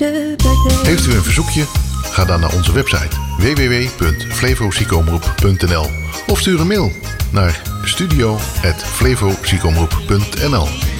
Heeft u een verzoekje? Ga dan naar onze website www.flevoziekenomroep.nl of stuur een mail naar studio@flevoziekenomroep.nl.